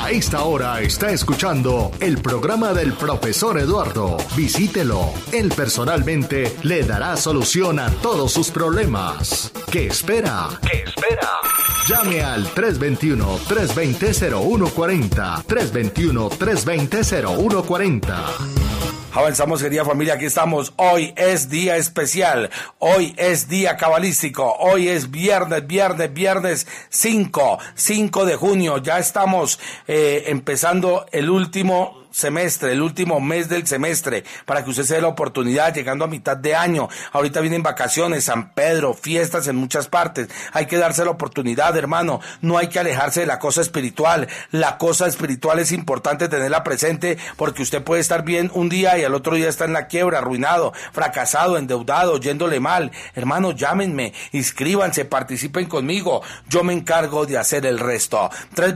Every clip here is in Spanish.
A esta hora está escuchando el programa del profesor Eduardo. Visítelo. Él personalmente le dará solución a todos sus problemas. ¿Qué espera? ¿Qué espera? Llame al 321-320-0140. 321-320-0140. Avanzamos, querida familia, aquí estamos. Hoy es día especial, hoy es día cabalístico, hoy es viernes 5 de junio. Ya estamos empezando el último semestre, el último mes del semestre, para que usted se dé la oportunidad, llegando a mitad de año. Ahorita vienen vacaciones, San Pedro, fiestas en muchas partes. Hay que darse la oportunidad, hermano. No hay que alejarse de la cosa espiritual. La cosa espiritual es importante tenerla presente, porque usted puede estar bien un día y al otro día está en la quiebra, arruinado, fracasado, endeudado, yéndole mal. Hermano, llámenme, inscríbanse, participen conmigo. Yo me encargo de hacer el resto.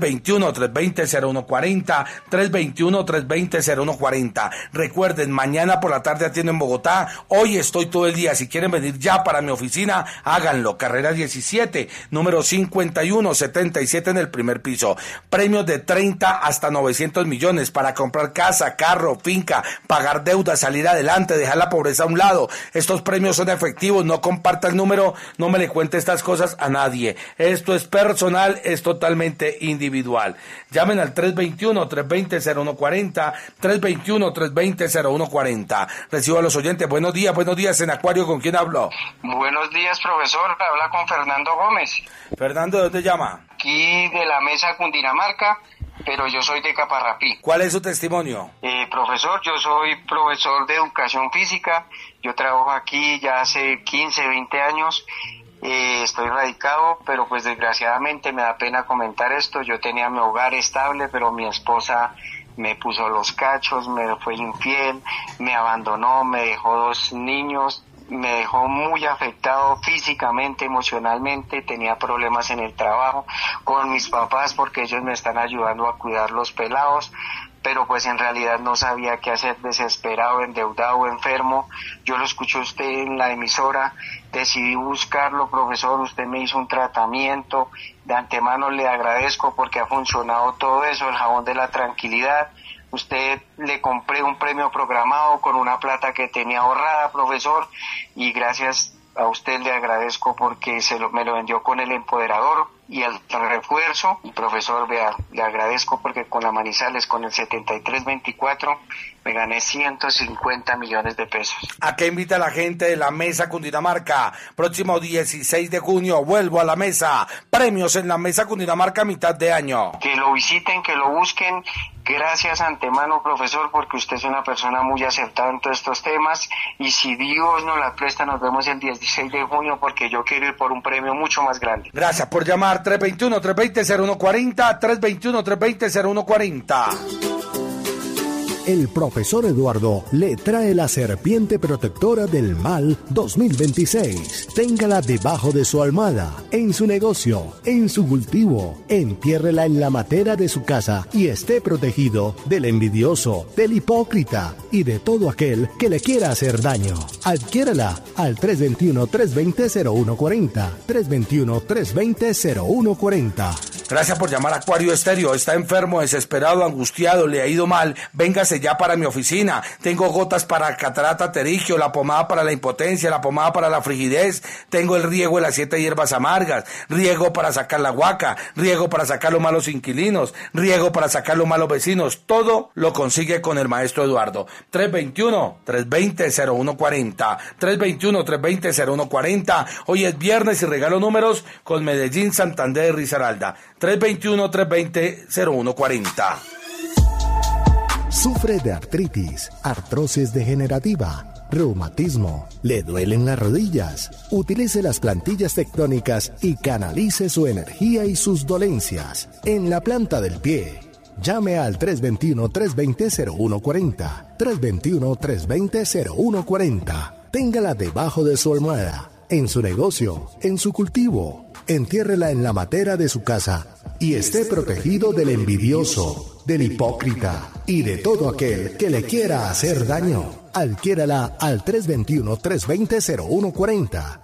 321-320-0140, 321-320-0140. Recuerden, mañana por la tarde atiendo en Bogotá. Hoy estoy todo el día. Si quieren venir ya para mi oficina, háganlo. Carrera 17, número 5177 en el primer piso. Premios de 30 hasta 900 millones para comprar casa, carro, finca, pagar deudas, salir adelante, dejar la pobreza a un lado. Estos premios son efectivos. No comparta el número, no me le cuente estas cosas a nadie. Esto es personal, es totalmente individual. Llamen al 321-320-0140. 321-320-0140. Recibo a los oyentes. Buenos días en Acuario. ¿Con quién hablo? Buenos días, profesor. Habla con Fernando Gómez. Fernando, ¿de dónde llama? Aquí de la Mesa, Cundinamarca, pero yo soy de Caparrapí. ¿Cuál es su testimonio? Profesor, yo soy profesor de educación física. Yo trabajo aquí ya hace 15, 20 años. Estoy radicado, pero pues desgraciadamente me da pena comentar esto. Yo tenía mi hogar estable, pero mi esposa me puso los cachos, me fue infiel, me abandonó, me dejó 2 niños, me dejó muy afectado físicamente, emocionalmente. Tenía problemas en el trabajo con mis papás porque ellos me están ayudando a cuidar los pelados, pero pues en realidad no sabía qué hacer, desesperado, endeudado, enfermo. Yo lo escuché usted en la emisora, decidí buscarlo, profesor. Usted me hizo un tratamiento, de antemano le agradezco porque ha funcionado todo eso, el jabón de la tranquilidad. Usted le compré un premio programado con una plata que tenía ahorrada, profesor, y gracias a usted le agradezco porque me lo vendió con el empoderador y el refuerzo. Y profesor, vea, le agradezco porque con la Manizales, con el 7324, me gané 150 millones de pesos. ¿A qué invita la gente de la Mesa Cundinamarca? Próximo 16 de junio, vuelvo a la Mesa. Premios en la Mesa Cundinamarca a mitad de año. Que lo visiten, que lo busquen. Gracias antemano, profesor, porque usted es una persona muy acertada en todos estos temas. Y si Dios nos la presta, nos vemos el 16 de junio porque yo quiero ir por un premio mucho más grande. Gracias por llamar. 321-320-0140, 321-320-0140. El profesor Eduardo le trae la serpiente protectora del mal 2026. Téngala debajo de su almohada, en su negocio, en su cultivo. Entiérrela en la matera de su casa y esté protegido del envidioso, del hipócrita y de todo aquel que le quiera hacer daño. Adquiérala al 321-320-0140. 321-320-0140. Gracias por llamar a Acuario Estéreo. Está enfermo, desesperado, angustiado, le ha ido mal. Véngase ya para mi oficina. Tengo gotas para catarata pterigio, la pomada para la impotencia, la pomada para la frigidez. Tengo el riego de las 7 hierbas amargas, riego para sacar la guaca, riego para sacar los malos inquilinos, riego para sacar los malos vecinos. Todo lo consigue con el maestro Eduardo. 321-320-0140. 321-320-0140. Hoy es viernes y regalo números con Medellín, Santander y Risaralda. 321-320-0140. Sufre de artritis, artrosis degenerativa, reumatismo, le duelen las rodillas. Utilice las plantillas tectónicas y canalice su energía y sus dolencias en la planta del pie. Llame al 321-320-0140. 321-320-0140. Téngala debajo de su almohada, en su negocio, en su cultivo. Entiérrela en la matera de su casa y esté protegido del envidioso, del hipócrita y de todo aquel que le quiera hacer daño. Adquiérala al 321-320-0140.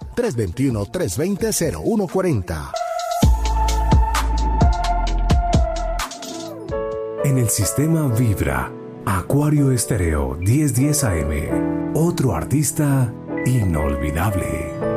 321-320-0140. En el sistema Vibra, Acuario Estéreo 1010 AM, otro artista inolvidable.